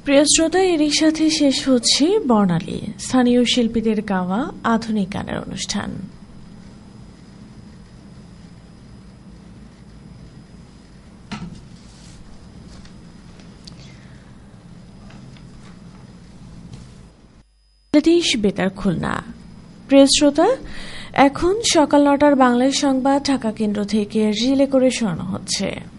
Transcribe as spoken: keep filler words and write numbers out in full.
প্রিয় শ্রোতা, এরই সাথে শেষ হচ্ছে বর্ণালী, স্থানীয় শিল্পীদের গাওয়া আধুনিক গানের অনুষ্ঠান। বাংলাদেশ বেতার খুলনা। প্রিয় শ্রোতা, এখন সকাল নটার বাংলাদেশ সংবাদ ঢাকা কেন্দ্র থেকে রিলে করে শোনানো হচ্ছে।